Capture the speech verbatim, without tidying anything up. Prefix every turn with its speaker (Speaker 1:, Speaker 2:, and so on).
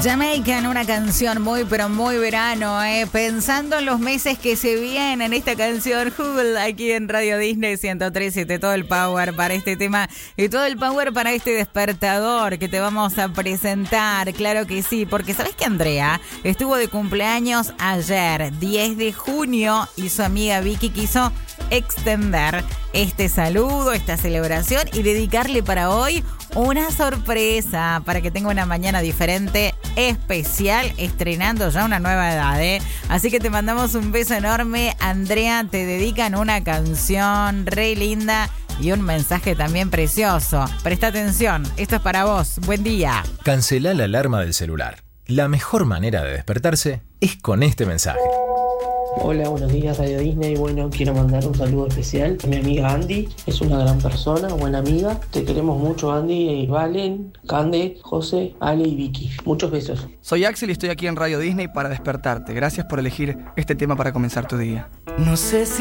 Speaker 1: Jamaican, una canción muy pero muy verano, eh. Pensando en los meses que se vienen, esta canción Jubel aquí en Radio Disney ciento tres punto siete, todo el power para este tema y todo el power para este despertador que te vamos a presentar, claro que sí, porque ¿sabes que Andrea estuvo de cumpleaños ayer, diez de junio, y su amiga Vicky quiso extender este saludo, esta celebración y dedicarle para hoy una sorpresa para que tenga una mañana diferente, especial, estrenando ya una nueva edad, ¿eh? Así que te mandamos un beso enorme. Andrea, te dedican una canción re linda y un mensaje también precioso. Presta atención, esto es para vos. Buen día.
Speaker 2: Cancela la alarma del celular. La mejor manera de despertarse es con este mensaje.
Speaker 3: Hola, buenos días Radio Disney. Bueno, quiero mandar un saludo especial a mi amiga Andy. Es una gran persona, buena amiga. Te queremos mucho, Andy, Valen, Cande, José, Ale y Vicky. Muchos besos.
Speaker 4: Soy Axel y estoy aquí en Radio Disney para despertarte. Gracias por elegir este tema para comenzar tu día.
Speaker 5: No sé si